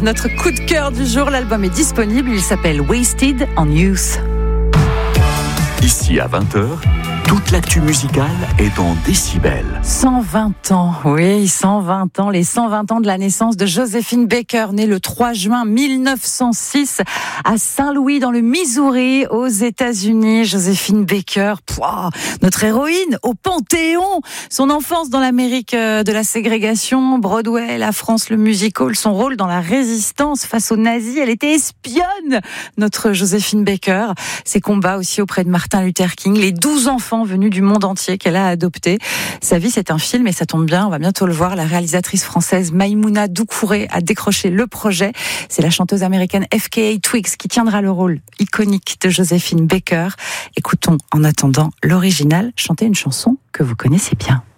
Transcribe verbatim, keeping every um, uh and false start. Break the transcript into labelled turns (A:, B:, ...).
A: notre coup de cœur du jour. L'album est disponible, il s'appelle Wasted on Youth.
B: Ici à vingt heures, toute l'actu musicale est dans Décibel.
A: cent vingt ans, oui, cent vingt ans, les cent vingt ans de la naissance de Joséphine Baker, née le trois juin mille neuf cent six à Saint-Louis dans le Missouri, aux États-Unis. Joséphine Baker, pouah, notre héroïne au Panthéon. Son enfance dans l'Amérique de la ségrégation, Broadway, la France, le musical, son rôle dans la résistance face aux nazis. Elle était espionne, notre Joséphine Baker. Ses combats aussi auprès de Martin Luther King, les douze enfants venus du monde entier qu'elle a adoptés. Sa vie, c'est un film et ça tombe bien, on va bientôt le voir. La réalisatrice française Maïmouna Doucouré a décroché le projet. C'est la chanteuse américaine F K A Twigs qui tiendra le rôle iconique de Joséphine Baker. Écoutons en attendant l'original chanter une chanson que vous connaissez bien.